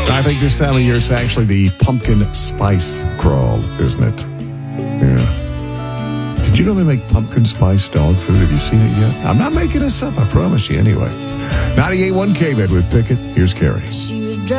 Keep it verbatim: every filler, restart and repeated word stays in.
I think this time of year it's actually the pumpkin spice crawl, isn't it? Yeah. Did you know they make pumpkin spice dog food? Have you seen it yet? I'm not making this up, I promise you anyway. ninety-eight point one K-Med with Pickett. Here's Carrie. She was